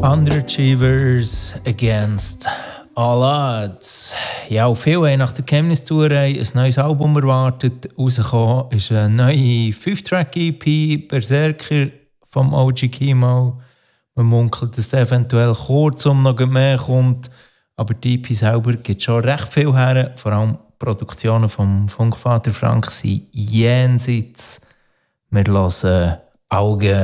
Underachievers against all odds. Ja, viele haben nach der Chemnitz-Tour ein neues Album erwartet. Rausgekommen ist eine neue 5-Track-EP, Berserker vom OG Kimo. Man munkelt, dass eventuell kurzum noch mehr kommt. Aber die EP selber gibt schon recht viel her. Vor allem Produktionen vom Funkvater Frank sind jenseits. Wir hören Augen